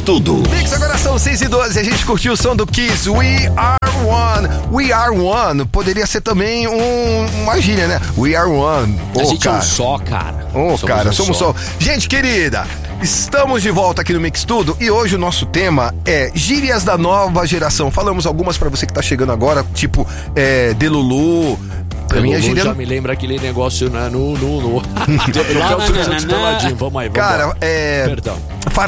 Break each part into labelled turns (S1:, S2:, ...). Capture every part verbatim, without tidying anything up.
S1: Tudo.
S2: Mix, agora são seis e doze, a gente curtiu o som do Kiss, We Are One. We Are One poderia ser também um, uma gíria, né? We Are One.
S3: A
S2: oh,
S3: gente
S2: cara.
S3: é um só, cara.
S2: Ô, oh, cara,
S3: um
S2: somos só. só. Gente querida, estamos de volta aqui no Mix Tudo e hoje o nosso tema é gírias da nova geração. Falamos algumas pra você que tá chegando agora, tipo, é, Delulu. Pra mim, a gíria...
S4: já me lembra aquele negócio, né? No, no, no. Vamos aí, vamos
S2: Cara, é...
S4: Perdão.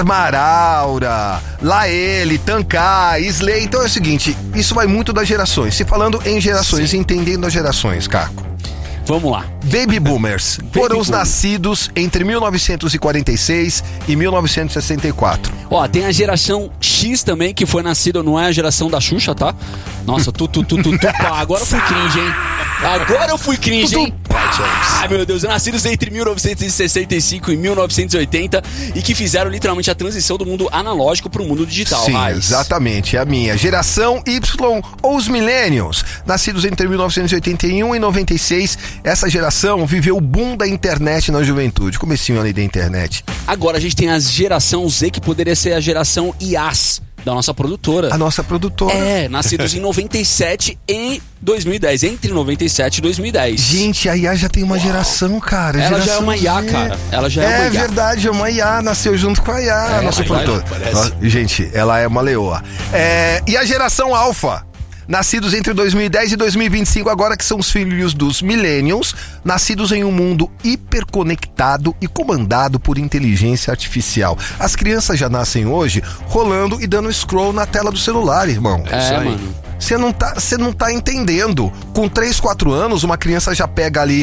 S2: Farmaraura, Laele, Tankai, Slay. Então é o seguinte, isso vai muito das gerações. Se falando em gerações, Sim. entendendo as gerações, Caco.
S3: Vamos lá.
S2: Baby Boomers
S3: Baby
S2: foram
S3: boom.
S2: os nascidos entre mil novecentos e quarenta e seis e mil novecentos e sessenta e quatro.
S3: Ó, tem a geração X também, que foi nascida, não é a geração da Xuxa, tá? Nossa, tu, tu, tu, tu, tu, pá, agora eu fui cringe, hein? Agora eu fui cringe, hein? Ai, meu Deus, nascidos entre mil novecentos e sessenta e cinco e mil novecentos e oitenta e que fizeram literalmente a transição do mundo analógico pro mundo digital.
S2: Sim,
S3: Raiz.
S2: exatamente, é a minha. Geração Y ou os Millennials, nascidos entre mil novecentos e oitenta e um e noventa e seis, essa geração viveu o boom da internet na juventude, comecinho ali da internet.
S3: Agora a gente tem a geração Z, que poderia ser a geração I A S, da nossa produtora.
S2: A nossa produtora.
S3: É, nascidos em noventa e sete e dois mil e dez, entre noventa e sete e dois mil e dez.
S2: Gente, a I A já tem uma Uau. geração, cara.
S3: Ela
S2: geração
S3: já é uma I A,
S2: Z.
S3: cara. Ela já é,
S2: é
S3: uma I A.
S2: É verdade, é uma I A, nasceu junto com a I A, é, a nossa produtora. Nossa, gente, ela é uma leoa. É, e a geração Alpha, nascidos entre dois mil e dez e dois mil e vinte e cinco, agora que são os filhos dos Millennials, nascidos em um mundo hiperconectado e comandado por inteligência artificial. As crianças já nascem hoje rolando e dando scroll na tela do celular, irmão.
S3: É, é mano.
S2: Você não tá, você não tá entendendo. Com três, quatro anos, uma criança já pega ali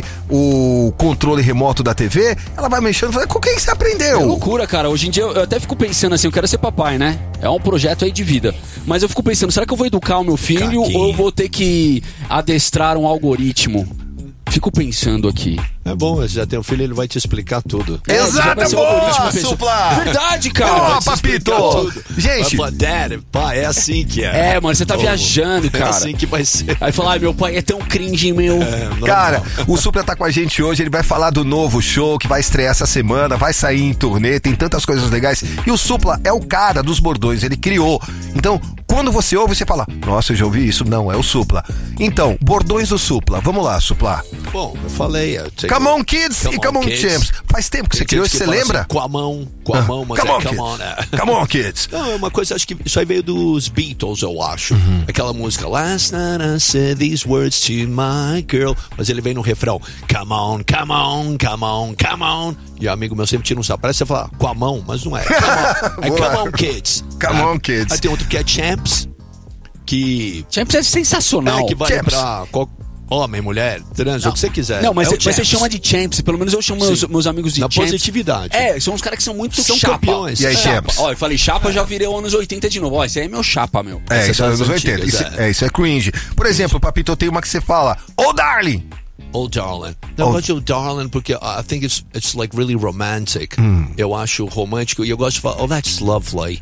S2: o controle remoto da T V, ela vai mexendo e fala, com quem você aprendeu?
S3: É loucura, cara. Hoje em dia eu, eu até fico pensando assim, eu quero ser papai, né? É um projeto aí de vida. Mas eu fico pensando, será que eu vou educar o meu filho Caquinho. ou eu vou ter que adestrar um algoritmo? Fico pensando aqui.
S4: É bom, você já tem um filho, ele vai te explicar tudo.
S2: É, Exato, boa, Supla!
S3: Verdade, cara!
S2: Ó, papito! Gente!
S4: Mas, Dad, pai, é assim que é.
S3: É, mano, você tá oh, viajando, cara.
S4: É assim que vai ser.
S3: Aí fala, ai, meu pai é tão cringe, meu. É,
S2: cara, o Supla tá com a gente hoje, ele vai falar do novo show que vai estrear essa semana, vai sair em turnê, tem tantas coisas legais. E o Supla é o cara dos bordões, ele criou. Então, quando você ouve, você fala, nossa, eu já ouvi isso. Não, é o Supla. Então, bordões do Supla. Vamos lá, Supla.
S4: Bom, eu falei... Eu
S2: Come on, kids come e come on, on champs. Faz tempo que tem você criou isso, você lembra?
S4: Assim, com a mão, com a mão, mas
S2: come
S4: é
S2: on,
S4: come on, né?
S2: Come on, kids.
S4: Não, é uma coisa, acho que isso aí veio dos Beatles, eu acho. Uhum. Aquela música, Last night I said these words to my girl. Mas ele vem no refrão, come on, come on, come on, come on. E o amigo meu sempre tira um sapato, parece você falar com a mão, mas não é. Come on, é come on, kids.
S2: Come
S4: ah,
S2: on, kids.
S4: Aí tem outro que é champs, que...
S3: Champs é sensacional.
S4: É, que vale
S2: champs.
S4: pra... Qual... Homem, mulher, trans, o que você quiser.
S3: Não, mas,
S4: é
S3: você chama de champs. Pelo menos eu chamo meus, meus amigos de
S4: Na
S3: champs.
S4: positividade.
S3: É, são uns caras que são muito
S4: são
S3: chapa.
S4: campeões.
S2: E aí,
S3: chapa.
S2: champs?
S3: Ó, eu falei chapa, é. já virei anos oitenta de novo. Ó, esse aí é meu chapa, meu.
S2: É,
S4: Essa
S2: isso é anos oitenta. Isso é. é, isso é cringe. Por exemplo, Papito, tem uma que você fala, oh, darling!
S4: Oh, darling. Não,
S2: oh.
S4: gosto de oh, darling porque I think it's, it's like really romantic.
S2: Hum.
S4: Eu acho romântico e eu gosto de falar, oh, that's lovely.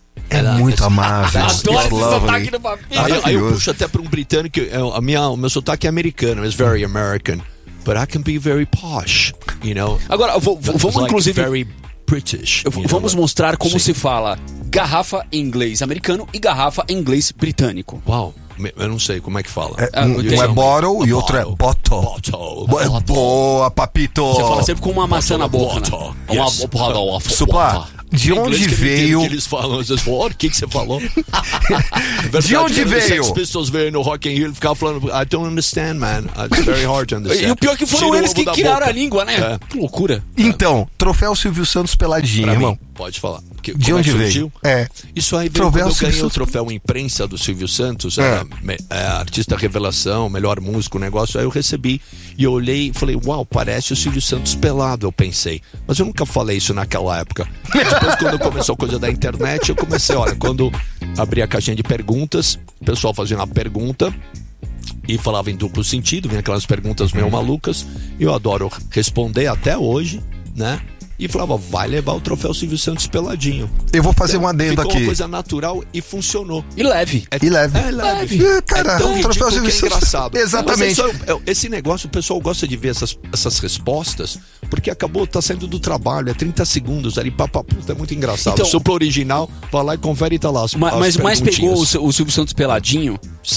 S2: É
S4: Ela,
S2: muito
S4: it's,
S2: amável.
S3: Adoro esse sotaque do Papito.
S4: Aí, aí eu puxo até para um britânico. Eu, a minha, o meu sotaque é americano. It's very American. But I can be very posh, you know.
S3: Agora, vou, vou, vamos
S4: like
S3: inclusive...
S4: Very British.
S3: Eu, vamos know? mostrar como
S4: Sim.
S3: se fala garrafa em inglês americano e garrafa em inglês britânico.
S4: Uau. Eu não sei como é que fala.
S2: É, um, um é bottle e outro é bottle.
S4: Bottle.
S2: Bo- boa, Papito.
S3: Você fala sempre com uma maçã na boca, né? Uma
S4: Yes.
S3: porrada.
S2: Supla, de onde veio...
S4: Que eles falam, vocês falam, o que, que você falou?
S2: De onde veio?
S4: As pessoas veio no Rock in Rio e ficavam falando, I don't understand, man. It's very hard to understand.
S3: E o pior que foram
S4: Tira
S3: eles
S4: o
S3: que
S4: ovo da
S3: criaram
S4: boca.
S3: a língua, né?
S4: É.
S3: Que loucura.
S2: Então, troféu Silvio Santos peladinho,
S4: Pra
S2: irmão.
S4: mim, pode falar. Que,
S2: De onde
S4: é
S2: veio?
S4: Surgiu?
S2: É.
S4: Isso aí veio
S2: Troféu
S4: quando eu ganhei
S2: Silvio
S4: o troféu imprensa do Silvio Santos,
S2: É.
S4: era, é, artista revelação, melhor músico, negócio. Aí eu recebi e eu olhei e falei, uau, parece o Silvio Santos pelado, eu pensei. Mas eu nunca falei isso naquela época. Depois, quando começou a coisa da internet, eu comecei, olha, quando abri a caixinha de perguntas, o pessoal fazia uma pergunta e falava em duplo sentido, vinha aquelas perguntas meio malucas, e eu adoro responder até hoje, né? e falava, vai levar o troféu Silvio Santos peladinho.
S2: Eu vou fazer
S4: Então,
S2: um adendo
S4: ficou
S2: aqui.
S4: uma coisa natural e funcionou.
S3: E leve.
S4: É,
S2: E leve.
S4: É leve.
S2: É, cara,
S4: é tão
S2: o troféu
S4: ridículo
S2: Silvio
S4: que é
S2: Santos-
S4: engraçado.
S2: Exatamente.
S4: Mas é só- é- esse negócio, o pessoal gosta de ver essas, essas respostas, porque acabou, tá saindo do trabalho, é trinta segundos ali, papaputa, é muito engraçado.
S3: Então-
S4: o supla original, vai lá e confere e tá lá. As,
S3: Ma-
S4: as
S3: Mas mais pegou o,
S4: perguntinhas.
S3: Sil- o Silvio Santos peladinho,